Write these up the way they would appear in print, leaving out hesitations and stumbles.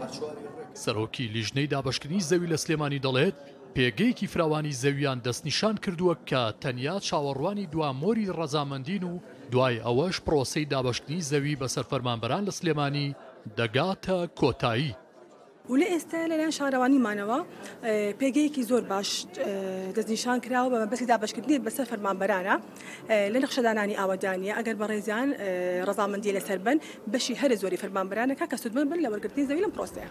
سەرۆکی لیژنەی دابەشکردنی زەوی لە سلێمانی دەڵێت پێگەیەکی فراوانی زەویان دەستنیشان کردووە کە تەنیا چاوەڕوانی دوامۆری ڕەزامەندین و دوای ئەوەش پرۆسەی دابەشکردنی زەوی بەسەر فەرمانبەران لە سلێمانی دەگاتە کۆتایی. و لە ئێستا لەلایەن شارەوانیمانەوە پێگەیەکی زۆر باش دەستنیشان کراوە بە مەبەستی دابەشکردنی بەسەر فەرمانبەرانە لە نەخشەدانانی ئاوەدانیە ئەگەر بە ڕێزیان ڕەزامەندی لەسەر بن بەشی هەرە زۆری فەرمانبەرانەکە کە سودمەند بن لە وەرگرتنی زەوی لەم پرۆسەیە.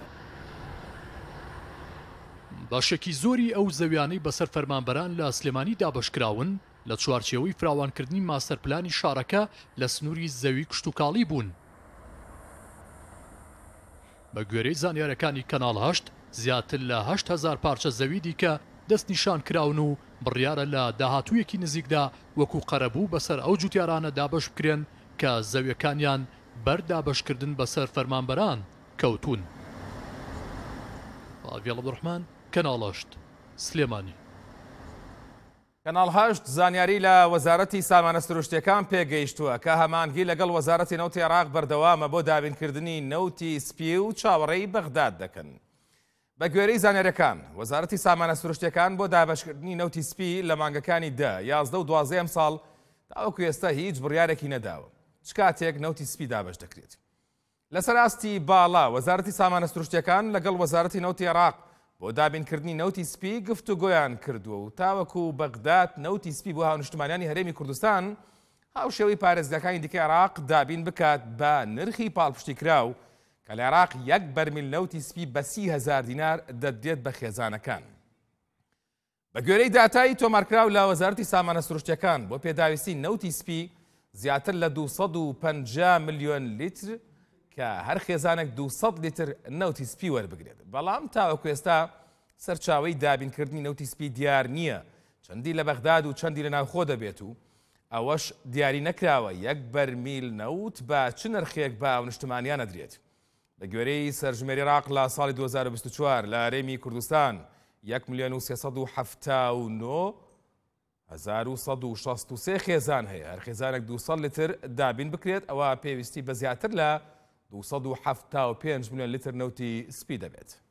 باشێکی زۆری ئەو زەویانەی بەسەر فەرمانبەران لە سلێمانی دابەشکراون لە چوارچێوەی فراوانکردنی ماستەرپلانی شارەکە لە سنووری زەوی کشتوکاڵی بوون. بە گوێرەی زانیارەکانی کەناڵ 8 زیاتر لە 8,000 پارچە زەوی دیکە دەستنیشان کراون و بڕیارە لە داهاتوویەکی نزیکدا وەکو قەرەبوو بەسەر ئەو جوتیارانە دابەش بکرێن کە زەویەکانیان بەر دابەشکردن بەسەر فەرمانبەران کەوتون. ئاڤێڵ عەبدوڕەحمان کەناڵ 8 سلێمانی. کەناڵ 8 زانیاری لە وەزارەتی سامانە سروشتیەکان پێگەیشتووە کە هەمانگی لەگەڵ وەزارەتی نەوتی عێراق بەردەوامە بۆ دابینکردنی نەوتی سپی و چاوەڕێی بەغداد دەکەن. بە گوێرەی زانیاریەکان وەزارەتی سامانە سروشتیەکان بۆ دابەشکردنی نەوتی سپی لە مانگەکانی 10، 11 و 12 ساڵ تاوەکو ئێستا هیچ بڕیارێکی نەداوە چ کاتێک نەوتی سپی دابەش دەکرێت. لەسەر ئاستی باڵا وەزارەتی سامانە سروشتیەکان لەگەڵ وەزارەتی نەوتی عێراق بۆ دابینکردنی نەوتی سپی گفتوگۆیان کردووە و تاوەکو بەغداد نەوتی سپی بۆ هاونیشتمانیانی هەرێمی کوردستان هاوشێوەی پارێزگاکانی دیکەی عێراق دابین بکات بە نرخی پاڵپشتی کراو کە لە عێراق 1 بەرمیل نەوتی سپی بە 30,000 دینار دەدرێت بە خێزانەکان. بە گوێرەی داتایی تۆمارکراو لە وەزارەتی سامانە سروشتیەکان بۆ پێداویستی نەوتی سپی زیاتر لە 250 ملیۆن لیتر کە هەر خێزانێک 200 لیتر نەوتی سپی وەربگرێت. بەڵام تاوەکو ئێستا سەرچاوەی دابینکردنی نەوتی سپی دیار نییە، چەندی لە بەغداد و چەندی لە ناوخۆ دەبێت و ئەوەش دیاری نەکراوە 1 بەرمیل نەوت بە چ نرخێک بە هاونیشتمانیان ئەدرێت. لە گوێرەی سەرژمێری عێراق لە ساڵی 2024 لە هەرێمی کوردستان 1,379,163 خێزان هەیە، هەر خێزانێک 200 لیتر دابین بکرێت ئەوە پێویستی بە زیاتر لە 275 ملیۆن لیتر نەوتی سپی دەبێت.